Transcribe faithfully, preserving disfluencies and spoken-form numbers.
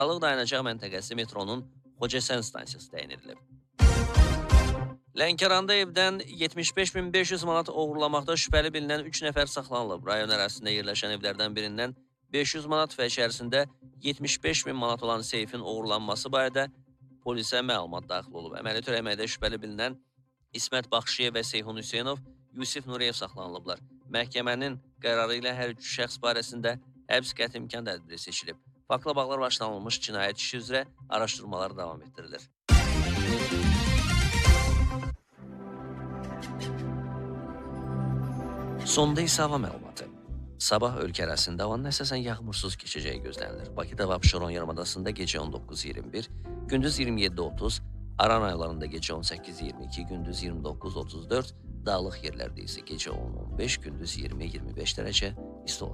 Balıq dayanacaq məntəqəsi metronun Xocasən stansiyası təyin edilib. Lənkəranda evdən yetmiş beş min beş yüz manat oğurlamaqda şübhəli bilinən üç nəfər saxlanılıb. Rayon ərazisində yerləşən evlərdən birindən beş yüz manat və içərisində yetmiş beş min manat olan seyfin oğurlanması barədə polisə məlumat daxil olub. Əməli törəməkdə şübhəli bilinən İsmət Baxşiyev və Seyhun Hüseynov, Yusif Nuriyev saxlanılıblar. Məhkəmənin qərarı ilə hər üç şəxs barəsində həbs qəti imkan tədbiri seçilib. Faktla bağlı başlanılmış cinayət işi üzrə araşdırmalar davam etdirilir. Sonda isə hava məlumatı. Sabah ölkə ərazisində havanın əsasən yağmursuz keçəcəyi gözlənilir. Bakıda və Abşeron yarımadasında gecə on doqquz iyirmi bir, gündüz iyirmi yeddi otuz, Aran aylarında gecə on səkkiz iyirmi iki, gündüz iyirmi doqquz otuz dörd, dağlıq yerlərdə isə gecə on on beş, gündüz iyirmi iyirmi beş dərəcə isti olacaq.